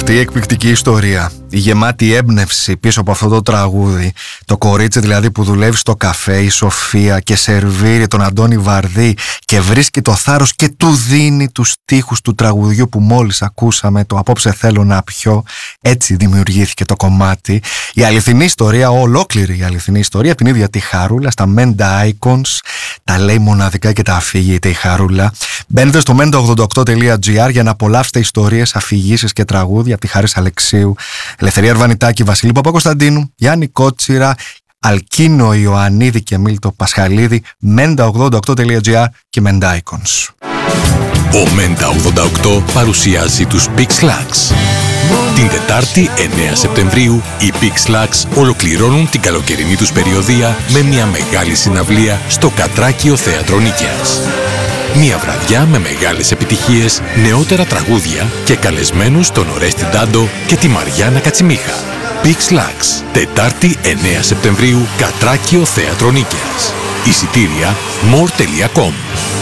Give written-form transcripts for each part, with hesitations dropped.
Τι εκπληκτική ιστορία. Η γεμάτη έμπνευση πίσω από αυτό το τραγούδι. Το κορίτσι δηλαδή που δουλεύει στο καφέ, η Σοφία, και σερβίρει τον Αντώνη Βαρδί και βρίσκει το θάρρος και του δίνει τους στίχους του τραγουδιού που μόλις ακούσαμε, το «Απόψε θέλω να πιω». Έτσι δημιουργήθηκε το κομμάτι. Η αληθινή ιστορία, ολόκληρη η αληθινή ιστορία, την ίδια τη Χαρούλα στα Menda Icons. Τα λέει μοναδικά και τα αφηγείται η Χαρούλα. Μπαίνετε στο menda88.gr για να απολαύσετε ιστορίες, αφηγήσεις και τραγούδια από τη Χάρης Αλεξίου, Ελευθερία Αρβανιτάκη, Βασίλη Παπακοσταντίνου, Γιάννη Κότσιρα, Αλκίνο Ιωαννίδη και Μίλτο Πασχαλίδη. menda88.gr και Menda Icons. Ο Menda 88 παρουσιάζει τους Pix Lux. Την Τετάρτη 9 Σεπτεμβρίου οι Pix Lux ολοκληρώνουν την καλοκαιρινή τους περιοδεία με μια μεγάλη συναυλία στο Κατράκιο Θέατρο Νίκαιας. Μια βραδιά με μεγάλες επιτυχίες, νεότερα τραγούδια και καλεσμένους τον Ορέστη Ντάντο και τη Μαριάννα Κατσιμίχα. Pix Lux, Τετάρτη 9 Σεπτεμβρίου, Κατράκιο Θέατρο Νίκαιας. Εισιτήρια more.com.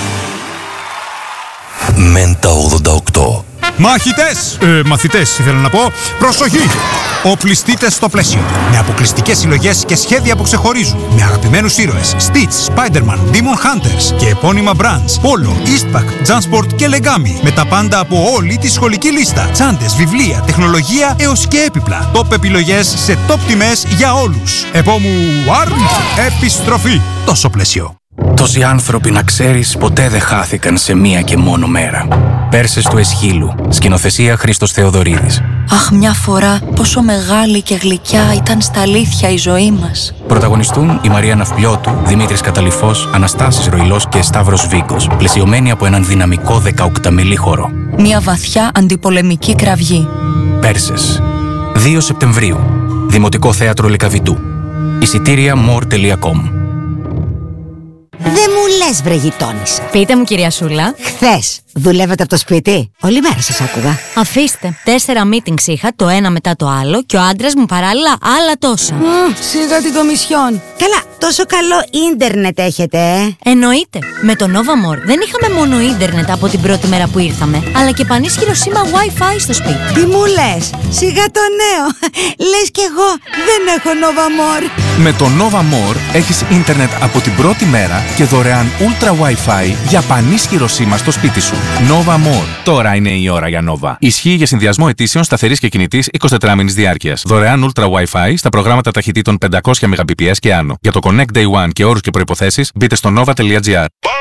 Menda 88. Μαθητές ήθελα να πω. Προσοχή! Οπλιστείτε στο πλαίσιο. Με αποκλειστικές συλλογές και σχέδια που ξεχωρίζουν. Με αγαπημένους ήρωες Stitch, Spider-Man, Demon Hunters και επώνυμα brands Polo, Eastpak, Jansport και Legami. Με τα πάντα από όλη τη σχολική λίστα. Τσάντες, βιβλία, τεχνολογία έως και έπιπλα. Top επιλογές σε top τιμές για όλους. Επόμου επιστροφή. Τόσο πλαίσιο. Τόσοι άνθρωποι, να ξέρεις, ποτέ δεν χάθηκαν σε μία και μόνο μέρα. Πέρσες του Εσχύλου. Σκηνοθεσία Χρήστος Θεοδωρίδης. Αχ, μια φορά πόσο μεγάλη και γλυκιά ήταν στα αλήθεια η ζωή μας. Πρωταγωνιστούν η Μαρία Ναυπλιώτου, Δημήτρης Καταλυφός, Αναστάσης Ροϊλός και Σταύρος Βίκος, πλαισιωμένοι από έναν δυναμικό 18μηλή χώρο. Μια βαθιά αντιπολεμική κραυγή. Πέρσες. 2 Σεπτεμβρίου. Δημοτικό Θέατρο Λυκαβητού. Εισιτήρια more.com. Δεν μου λες, βρε γειτόνισσα. Πείτε μου, κυρία Σούλα. Χθες δουλεύετε από το σπίτι? Όλη μέρα σας άκουγα. Αφήστε. 4 meetings είχα, το ένα μετά το άλλο, και ο άντρας μου παράλληλα άλλα τόσα. Σιγά την κομισιόν. Καλά, τόσο καλό ίντερνετ έχετε, Εννοείται. Με το Nova More δεν είχαμε μόνο ίντερνετ από την πρώτη μέρα που ήρθαμε, αλλά και πανίσχυρο σήμα Wi-Fi στο σπίτι. Τι μου λες? Σιγά το νέο. Λες κι εγώ δεν έχω Nova More. Με το Nova More έχεις ίντερνετ από την πρώτη μέρα και δωρεάν Ultra Wi-Fi για πανίσχυρο σήμα στο σπίτι σου. Nova More. Τώρα είναι η ώρα για Nova. Ισχύει για συνδυασμό αιτήσεων σταθερής και κινητής 24 μήνης διάρκειας. Δωρεάν Ultra Wi-Fi στα προγράμματα ταχυτήτων 500 Mbps και άνω. Για το Connect Day One και όρους και προϋποθέσεις μπείτε στο nova.gr.